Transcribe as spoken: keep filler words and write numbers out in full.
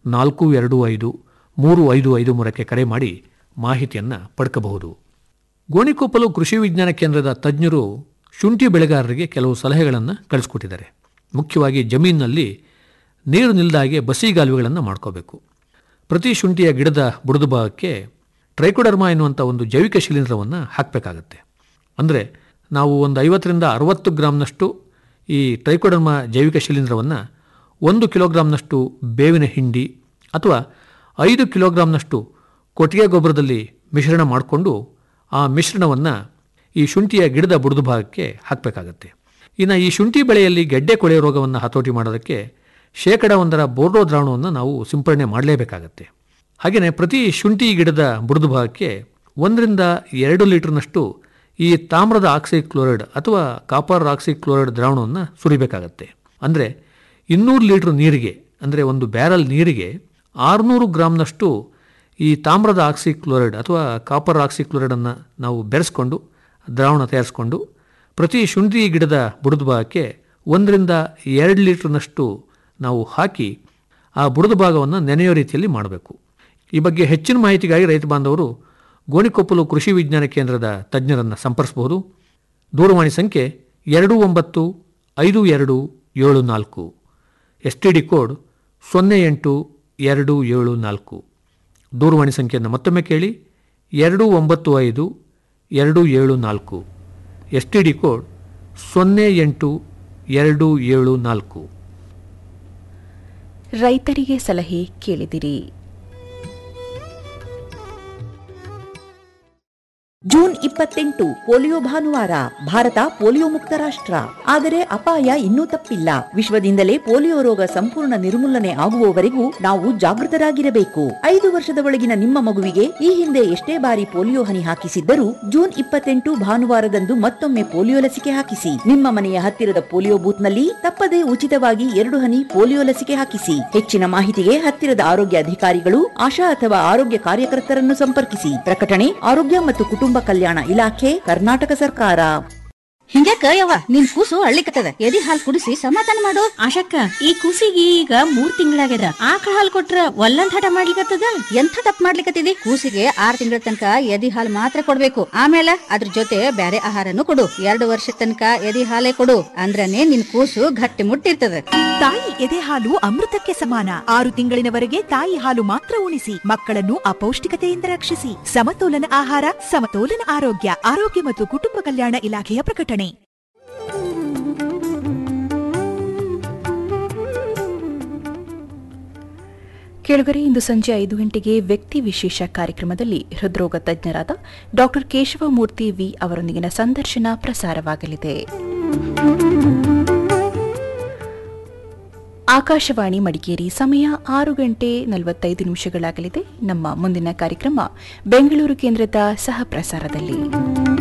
ನಾಲ್ಕು ಎರಡು ಐದು ಮೂರು ಐದು ಐದು ಮೂರಕ್ಕೆ ಕರೆ ಮಾಡಿ ಮಾಹಿತಿಯನ್ನು ಪಡ್ಕಬಹುದು. ಗೋಣಿಕೊಪ್ಪಲು ಕೃಷಿ ವಿಜ್ಞಾನ ಕೇಂದ್ರದ ತಜ್ಞರು ಶುಂಠಿ ಬೆಳೆಗಾರರಿಗೆ ಕೆಲವು ಸಲಹೆಗಳನ್ನು ಕಳಿಸ್ಕೊಟ್ಟಿದ್ದಾರೆ. ಮುಖ್ಯವಾಗಿ ಜಮೀನಿನಲ್ಲಿ ನೀರು ನಿಲ್ಲದಾಗೆ ಬಸಿಗಾಲುವೆಗಳನ್ನು ಮಾಡ್ಕೋಬೇಕು. ಪ್ರತಿ ಶುಂಠಿಯ ಗಿಡದ ಬುಡದ ಭಾಗಕ್ಕೆ ಟ್ರೈಕೋಡರ್ಮಾ ಎನ್ನುವಂಥ ಒಂದು ಜೈವಿಕ ಶಿಲೀಂಧ್ರವನ್ನು ಹಾಕಬೇಕಾಗತ್ತೆ. ಅಂದರೆ ನಾವು ಒಂದು ಐವತ್ತರಿಂದ ಅರವತ್ತು ಗ್ರಾಮ್ನಷ್ಟು ಈ ಟ್ರೈಕೋಡರ್ಮಾ ಜೈವಿಕ ಶಿಲೀಂಧ್ರವನ್ನು ಒಂದು ಕಿಲೋಗ್ರಾಮ್ನಷ್ಟು ಬೇವಿನ ಹಿಂಡಿ ಅಥವಾ ಐದು ಕಿಲೋಗ್ರಾಮ್ನಷ್ಟು ಕೊಟ್ಟಿಗೆ ಗೊಬ್ಬರದಲ್ಲಿ ಮಿಶ್ರಣ ಮಾಡಿಕೊಂಡು ಆ ಮಿಶ್ರಣವನ್ನು ಈ ಶುಂಠಿಯ ಗಿಡದ ಬುಡದ ಭಾಗಕ್ಕೆ ಹಾಕಬೇಕಾಗತ್ತೆ. ಇನ್ನು ಈ ಶುಂಠಿ ಬೆಳೆಯಲ್ಲಿ ಗೆಡ್ಡೆ ಕೊಳೆ ರೋಗವನ್ನು ಹತೋಟಿ ಮಾಡೋದಕ್ಕೆ ಶೇಕಡ ಒಂದರ ಬೋರ್ಡೋ ದ್ರಾವಣವನ್ನು ನಾವು ಸಿಂಪಡಣೆ ಮಾಡಲೇಬೇಕಾಗತ್ತೆ. ಹಾಗೆಯೇ ಪ್ರತಿ ಶುಂಠಿ ಗಿಡದ ಬುಡದ ಭಾಗಕ್ಕೆ ಒಂದರಿಂದ ಎರಡು ಲೀಟರ್ನಷ್ಟು ಈ ತಾಮ್ರದ ಆಕ್ಸಿಕ್ಲೋರೈಡ್ ಅಥವಾ ಕಾಪರ್ ಆಕ್ಸಿಕ್ಲೋರೈಡ್ ದ್ರಾವಣವನ್ನು ಸುರಿಬೇಕಾಗತ್ತೆ. ಅಂದರೆ ಇನ್ನೂರು ಲೀಟರ್ ನೀರಿಗೆ, ಅಂದರೆ ಒಂದು ಬ್ಯಾರಲ್ ನೀರಿಗೆ ಆರುನೂರು ಗ್ರಾಮ್ನಷ್ಟು ಈ ತಾಮ್ರದ ಆಕ್ಸಿಕ್ಲೋರೈಡ್ ಅಥವಾ ಕಾಪರ್ ಆಕ್ಸಿಕ್ಲೋರೈಡನ್ನು ನಾವು ಬೆರೆಸ್ಕೊಂಡು ದ್ರಾವಣ ತಯಾರಿಸ್ಕೊಂಡು ಪ್ರತಿ ಶುಂಠಿ ಗಿಡದ ಬುಡದ ಭಾಗಕ್ಕೆ ಒಂದರಿಂದ ಎರಡು ಲೀಟರ್ನಷ್ಟು ನಾವು ಹಾಕಿ ಆ ಬುಡದ ಭಾಗವನ್ನು ನೆನೆಯೋ ರೀತಿಯಲ್ಲಿ ಮಾಡಬೇಕು. ಈ ಬಗ್ಗೆ ಹೆಚ್ಚಿನ ಮಾಹಿತಿಗಾಗಿ ರೈತ ಬಾಂಧವರು ಗೋಣಿಕೊಪ್ಪಲು ಕೃಷಿ ವಿಜ್ಞಾನ ಕೇಂದ್ರದ ತಜ್ಞರನ್ನು ಸಂಪರ್ಕಿಸಬಹುದು. ದೂರವಾಣಿ ಸಂಖ್ಯೆ ಎರಡು ಒಂಬತ್ತು ಐದು ಎರಡು ಏಳು ನಾಲ್ಕು, ಎಸ್ ಟಿ ಡಿ ಕೋಡ್ ಸೊನ್ನೆ ಎಂಟು ಎರಡು ಏಳು ನಾಲ್ಕು. ದೂರವಾಣಿ ಸಂಖ್ಯೆಯನ್ನು ಮತ್ತೊಮ್ಮೆ ಕೇಳಿ, ಎರಡು ಒಂಬತ್ತು ಐದು ಎರಡು ಏಳು ನಾಲ್ಕು, ಎಸ್ ಟಿ ಡಿ ಕೋಡ್ ಸೊನ್ನೆ ಎಂಟು ಎರಡು ಏಳು ನಾಲ್ಕು. ರೈತರಿಗೆ ಸಲಹೆ ಕೇಳಿದಿರಿ. ಜೂನ್ ಇಪ್ಪತ್ತೆಂಟು ಪೋಲಿಯೋ ಭಾನುವಾರ. ಭಾರತ ಪೋಲಿಯೋ ಮುಕ್ತ ರಾಷ್ಟ್ರ. ಆದರೆ ಅಪಾಯ ಇನ್ನೂ ತಪ್ಪಿಲ್ಲ. ವಿಶ್ವದಿಂದಲೇ ಪೋಲಿಯೋ ರೋಗ ಸಂಪೂರ್ಣ ನಿರ್ಮೂಲನೆ ಆಗುವವರೆಗೂ ನಾವು ಜಾಗೃತರಾಗಿರಬೇಕು. ಐದು ವರ್ಷದ ಒಳಗಿನ ನಿಮ್ಮ ಮಗುವಿಗೆ ಈ ಹಿಂದೆ ಎಷ್ಟೇ ಬಾರಿ ಪೋಲಿಯೋ ಹನಿ ಹಾಕಿಸಿದ್ದರೂ ಜೂನ್ ಇಪ್ಪತ್ತೆಂಟು ಭಾನುವಾರದಂದು ಮತ್ತೊಮ್ಮೆ ಪೋಲಿಯೋ ಲಸಿಕೆ ಹಾಕಿಸಿ. ನಿಮ್ಮ ಮನೆಯ ಹತ್ತಿರದ ಪೋಲಿಯೋ ಬೂತ್ನಲ್ಲಿ ತಪ್ಪದೇ ಉಚಿತವಾಗಿ ಎರಡು ಹನಿ ಪೋಲಿಯೋ ಲಸಿಕೆ ಹಾಕಿಸಿ. ಹೆಚ್ಚಿನ ಮಾಹಿತಿಗೆ ಹತ್ತಿರದ ಆರೋಗ್ಯ ಅಧಿಕಾರಿಗಳು, ಆಶಾ ಅಥವಾ ಆರೋಗ್ಯ ಕಾರ್ಯಕರ್ತರನ್ನು ಸಂಪರ್ಕಿಸಿ. ಪ್ರಕಟಣೆ ಆರೋಗ್ಯ ಮತ್ತು ಕುಟುಂಬ ಕಲ್ಯಾಣ ಇಲಾಖೆ, ಕರ್ನಾಟಕ ಸರ್ಕಾರ. ಹಿಂಗ್ಯಾಕ ಯವ್ವ ನಿನ್ ಕೂಸು ಅಳ್ಳಿಕತ್ತದ, ಎದಿ ಹಾಲ್ ಕುಡಿಸಿ ಸಮಾಧಾನ ಮಾಡು. ಆಶಕ್ಕ, ಈ ಕೂಸಿಗೆ ಈಗ ಮೂರ್ ತಿಂಗಳಾಗ್ಯದ. ಆಕಳ ಹಾಲ್ ಕೊಟ್ರ ಒಲ್ಲಂದ್ ಹಠ ಮಾಡ್ಲಿಕತ್ತದ. ಎಂಥ ತಪ್ಪ ಮಾಡ್ಲಿಕತ್ತಿದಿ? ಕೂಸಿಗೆ ಆರ್ ತಿಂಗಳ ತನಕ ಎದಿ ಹಾಲ್ ಮಾತ್ರ ಕೊಡ್ಬೇಕು. ಆಮೇಲೆ ಅದ್ರ ಜೊತೆ ಬ್ಯಾರೆ ಆಹಾರನು ಕೊಡು. ಎರಡು ವರ್ಷ ತನಕ ಎದಿ ಹಾಲೇ ಕೊಡು. ಅಂದ್ರನೇ ನಿನ್ ಕೂಸು ಗಟ್ಟಿ ಮುಟ್ಟಿರ್ತದ. ತಾಯಿ ಎದೆ ಹಾಲು ಅಮೃತಕ್ಕೆ ಸಮಾನ. ಆರು ತಿಂಗಳಿನವರೆಗೆ ತಾಯಿ ಹಾಲು ಮಾತ್ರ ಉಣಿಸಿ. ಮಕ್ಕಳನ್ನು ಅಪೌಷ್ಟಿಕತೆಯಿಂದ ರಕ್ಷಿಸಿ. ಸಮತೋಲನ ಆಹಾರ, ಸಮತೋಲನ ಆರೋಗ್ಯ. ಆರೋಗ್ಯ ಮತ್ತು ಕುಟುಂಬ ಕಲ್ಯಾಣ ಇಲಾಖೆಯ ಪ್ರಕಟಣೆ. ಕೇಳುಗರೆ, ಇಂದು ಸಂಜೆ ಐದು ಗಂಟೆಗೆ ವ್ಯಕ್ತಿ ವಿಶೇಷ ಕಾರ್ಯಕ್ರಮದಲ್ಲಿ ಹೃದ್ರೋಗ ತಜ್ಞರಾದ ಡಾಕ್ಟರ್ ಕೇಶವಮೂರ್ತಿ ವಿ ಅವರೊಂದಿಗಿನ ಸಂದರ್ಶನ ಪ್ರಸಾರವಾಗಲಿದೆ. ಆಕಾಶವಾಣಿ ಮಡಿಕೇರಿ, ಸಮಯ ಆರು ಗಂಟೆ ನಲವತ್ತೈದು ನಿಮಿಷಗಳಾಗಲಿದೆ. ನಮ್ಮ ಮುಂದಿನ ಕಾರ್ಯಕ್ರಮ ಬೆಂಗಳೂರು ಕೇಂದ್ರದ ಸಹ ಪ್ರಸಾರದಲ್ಲಿ.